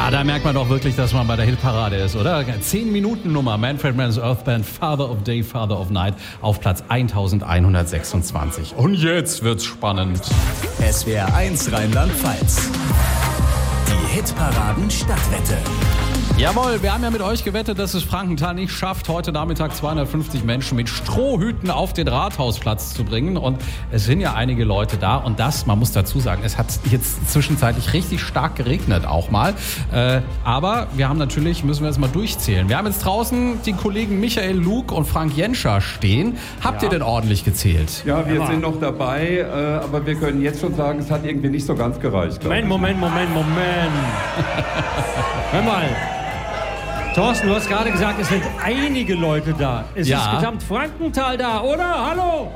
Ja, da merkt man doch wirklich, dass man bei der Hitparade ist, oder? 10-Minuten-Nummer, Manfred Mann's Earth Band, Father of Day, Father of Night, auf Platz 1126. Und jetzt wird's spannend. SWR 1 Rheinland-Pfalz. Die Hitparaden Stadtwette. Jawohl, wir haben ja mit euch gewettet, dass es Frankenthal nicht schafft, heute Nachmittag 250 Menschen mit Strohhüten auf den Rathausplatz zu bringen. Und es sind ja einige Leute da. Und das, man muss dazu sagen, es hat jetzt zwischenzeitlich richtig stark geregnet auch mal. Aber wir haben natürlich, müssen wir jetzt mal durchzählen. Wir haben jetzt draußen die Kollegen Michael Lug und Frank Jenscher stehen. Habt ihr denn ordentlich gezählt? Ja, wir sind noch dabei, aber wir können jetzt schon sagen, es hat irgendwie nicht so ganz gereicht. Moment. Hör mal. Thorsten, du hast gerade gesagt, es sind einige Leute da. Es ist gesamt Frankenthal da, oder? Hallo?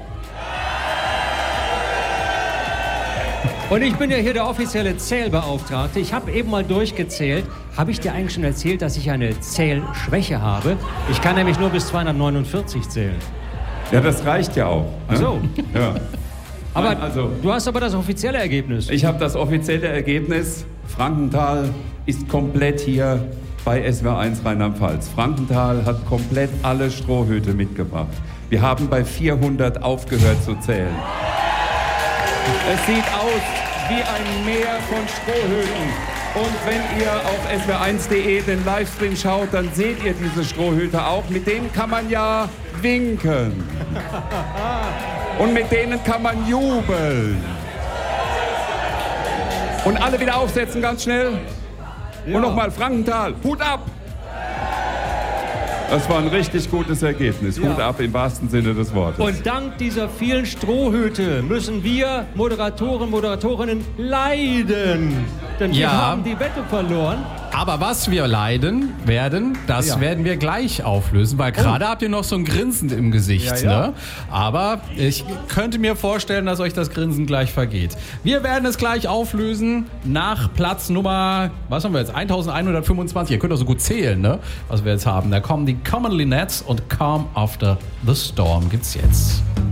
Und ich bin ja hier der offizielle Zählbeauftragte. Ich habe eben mal durchgezählt. Habe ich dir eigentlich schon erzählt, dass ich eine Zählschwäche habe? Ich kann nämlich nur bis 249 zählen. Ja, das reicht ja auch. Ne? Ach so. Ja. Aber Nein, also, du hast aber das offizielle Ergebnis. Ich habe das offizielle Ergebnis. Frankenthal ist komplett hier bei SWR 1 Rheinland-Pfalz. Frankenthal hat komplett alle Strohhüte mitgebracht. Wir haben bei 400 aufgehört zu zählen. Es sieht aus wie ein Meer von Strohhüten. Und wenn ihr auf swr1.de den Livestream schaut, dann seht ihr diese Strohhüte auch. Mit denen kann man ja winken. Und mit denen kann man jubeln. Und alle wieder aufsetzen, ganz schnell. Ja. Und nochmal, Frankenthal, Hut ab! Das war ein richtig gutes Ergebnis. Ja. Hut ab im wahrsten Sinne des Wortes. Und dank dieser vielen Strohhüte müssen wir Moderatorinnen leiden. Denn wir haben die Wette verloren. Aber was wir leiden werden, das werden wir gleich auflösen, weil gerade habt ihr noch so ein Grinsen im Gesicht. Ne? Aber ich könnte mir vorstellen, dass euch das Grinsen gleich vergeht. Wir werden es gleich auflösen nach Platz Nummer, was haben wir jetzt, 1125. Ihr könnt auch so gut zählen, ne? Was wir jetzt haben. Da kommen die Common Linettes und Calm After the Storm gibt's jetzt.